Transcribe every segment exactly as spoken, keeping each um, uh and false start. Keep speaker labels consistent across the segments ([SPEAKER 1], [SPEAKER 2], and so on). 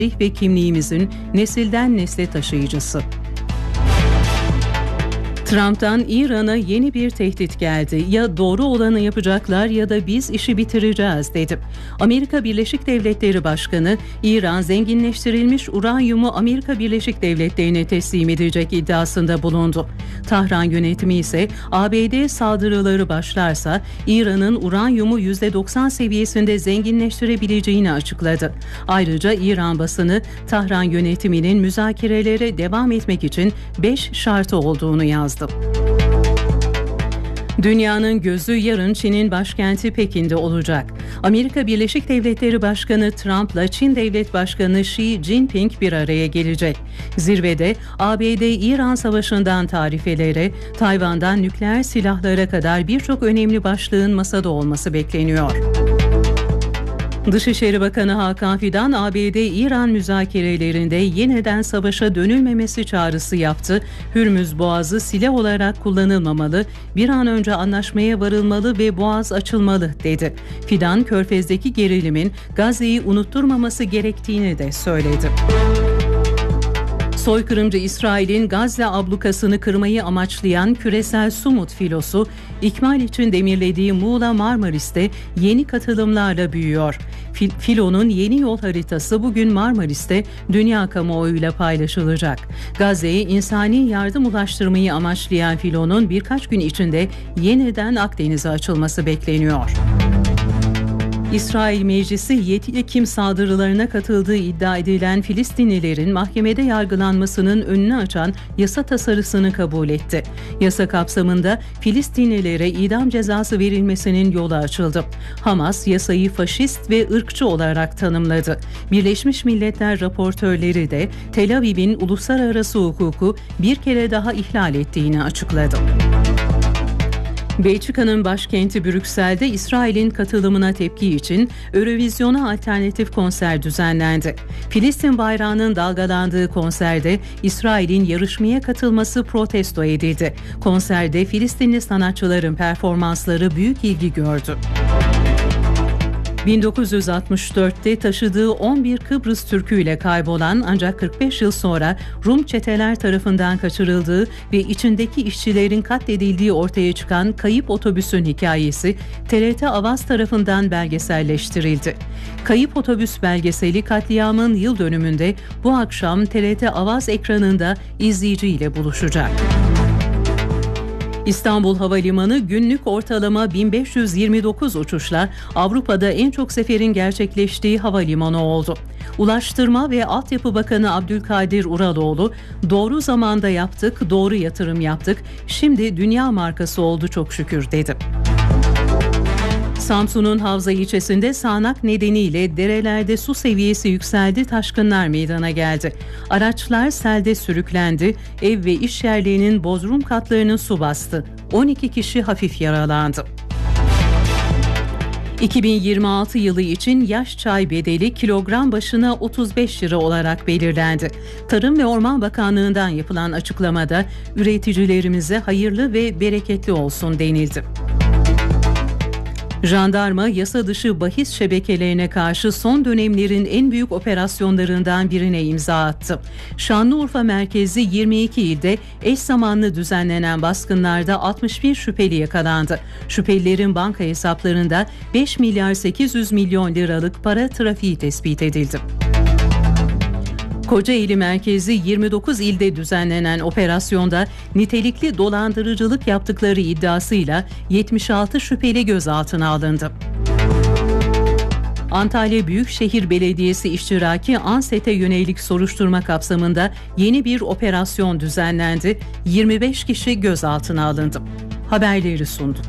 [SPEAKER 1] ve kimliğimizin nesilden nesle taşıyıcısı. Trump'tan İran'a yeni bir tehdit geldi. Ya doğru olanı yapacaklar ya da biz işi bitireceğiz dedi. Amerika Birleşik Devletleri Başkanı, İran zenginleştirilmiş uranyumu Amerika Birleşik Devletleri'ne teslim edecek iddiasında bulundu. Tahran yönetimi ise A B D saldırıları başlarsa İran'ın uranyumu yüzde doksan seviyesinde zenginleştirebileceğini açıkladı. Ayrıca İran basını Tahran yönetiminin müzakerelere devam etmek için beş şartı olduğunu yazdı. Dünyanın gözü yarın Çin'in başkenti Pekin'de olacak. Amerika Birleşik Devletleri Başkanı Trump'la Çin Devlet Başkanı Xi Jinping bir araya gelecek. Zirvede A B D-İran savaşından tarifelere, Tayvan'dan nükleer silahlara kadar birçok önemli başlığın masada olması bekleniyor. Dışişleri Bakanı Hakan Fidan, A B D-İran müzakerelerinde yeniden savaşa dönülmemesi çağrısı yaptı. Hürmüz Boğazı silah olarak kullanılmamalı, bir an önce anlaşmaya varılmalı ve boğaz açılmalı dedi. Fidan, Körfez'deki gerilimin Gazze'yi unutturmaması gerektiğini de söyledi. Soykırımcı İsrail'in Gazze ablukasını kırmayı amaçlayan küresel Sumut filosu, ikmal için demirlediği Muğla Marmaris'te yeni katılımlarla büyüyor. Fil- filonun yeni yol haritası bugün Marmaris'te dünya kamuoyuyla paylaşılacak. Gazze'ye insani yardım ulaştırmayı amaçlayan filonun birkaç gün içinde yeniden Akdeniz'e açılması bekleniyor. İsrail Meclisi yedi Ekim saldırılarına katıldığı iddia edilen Filistinlilerin mahkemede yargılanmasının önünü açan yasa tasarısını kabul etti. Yasa kapsamında Filistinlilere idam cezası verilmesinin yolu açıldı. Hamas yasayı faşist ve ırkçı olarak tanımladı. Birleşmiş Milletler raportörleri de Tel Aviv'in uluslararası hukuku bir kere daha ihlal ettiğini açıkladı. Belçika'nın başkenti Brüksel'de İsrail'in katılımına tepki için Eurovision'a alternatif konser düzenlendi. Filistin bayrağının dalgalandığı konserde İsrail'in yarışmaya katılması protesto edildi. Konserde Filistinli sanatçıların performansları büyük ilgi gördü. bin dokuz yüz altmış dörtte taşıdığı on bir Kıbrıs Türküyle kaybolan ancak kırk beş yıl sonra Rum çeteler tarafından kaçırıldığı ve içindeki işçilerin katledildiği ortaya çıkan kayıp otobüsün hikayesi T R T Avaz tarafından belgeselleştirildi. Kayıp otobüs belgeseli katliamın yıl dönümünde bu akşam T R T Avaz ekranında izleyiciyle buluşacak. İstanbul Havalimanı günlük ortalama bin beş yüz yirmi dokuz uçuşla Avrupa'da en çok seferin gerçekleştiği havalimanı oldu. Ulaştırma ve Altyapı Bakanı Abdülkadir Uraloğlu, "Doğru zamanda yaptık, doğru yatırım yaptık. Şimdi dünya markası oldu çok şükür" dedi. Samsun'un Havza ilçesinde sağanak nedeniyle derelerde su seviyesi yükseldi, taşkınlar meydana geldi. Araçlar selde sürüklendi, ev ve iş yerlerinin bodrum katlarını su bastı. on iki kişi hafif yaralandı. iki bin yirmi altı yılı için yaş çay bedeli kilogram başına otuz beş lira olarak belirlendi. Tarım ve Orman Bakanlığı'ndan yapılan açıklamada üreticilerimize hayırlı ve bereketli olsun denildi. Jandarma yasa dışı bahis şebekelerine karşı son dönemlerin en büyük operasyonlarından birine imza attı. Şanlıurfa merkezli yirmi iki ilde eş zamanlı düzenlenen baskınlarda altmış bir şüpheli yakalandı. Şüphelilerin banka hesaplarında beş milyar sekiz yüz milyon liralık para trafiği tespit edildi. Kocaeli merkezli yirmi dokuz ilde düzenlenen operasyonda nitelikli dolandırıcılık yaptıkları iddiasıyla yetmiş altı şüpheli gözaltına alındı. Antalya Büyükşehir Belediyesi iştiraki ANSET'e yönelik soruşturma kapsamında yeni bir operasyon düzenlendi. yirmi beş kişi gözaltına alındı. Haberleri sunduk.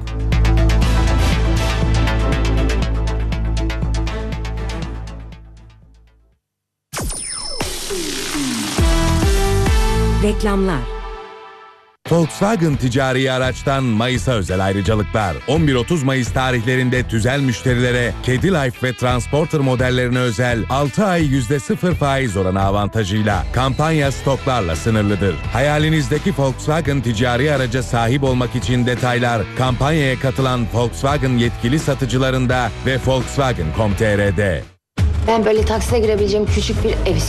[SPEAKER 2] Reklamlar.
[SPEAKER 3] Volkswagen ticari araçtan Mayıs'a özel ayrıcalıklar. on bir otuz Mayıs tarihlerinde tüzel müşterilere Kedi Life ve Transporter modellerine özel altı ay yüzde sıfır faiz oranı avantajıyla kampanya stoklarla sınırlıdır. Hayalinizdeki Volkswagen ticari araca sahip olmak için detaylar kampanyaya katılan Volkswagen yetkili satıcılarında ve Volkswagen nokta com nokta t r'de.
[SPEAKER 2] Ben böyle taksiye girebileceğim küçük bir ev